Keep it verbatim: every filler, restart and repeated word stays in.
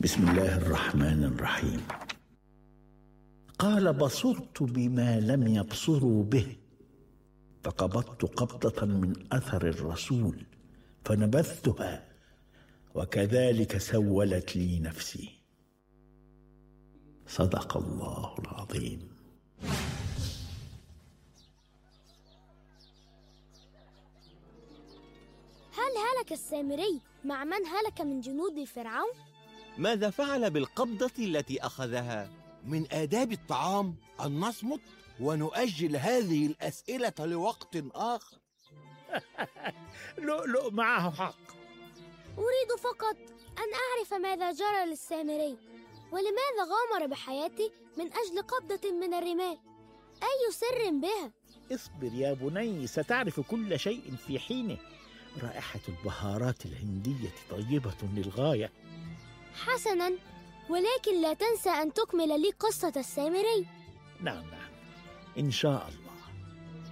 بسم الله الرحمن الرحيم. قال: بصرت بما لم يبصروا به، فقبضت قبضة من أثر الرسول فنبذتها، وكذلك سولت لي نفسي. صدق الله العظيم. هل هلك السامري مع من هلك من جنود فرعون؟ ماذا فعل بالقبضة التي أخذها؟ من آداب الطعام أن نصمت ونؤجل هذه الأسئلة لوقت آخر. لؤلؤ معه حق. أريد فقط أن أعرف ماذا جرى للسامري، ولماذا غامر بحياته من أجل قبضة من الرمال؟ أي سر بها؟ اصبر يا بني، ستعرف كل شيء في حينه. رائحة البهارات الهندية طيبة للغاية. حسناً، ولكن لا تنسى أن تكمل لي قصة السامري. نعم نعم، إن شاء الله.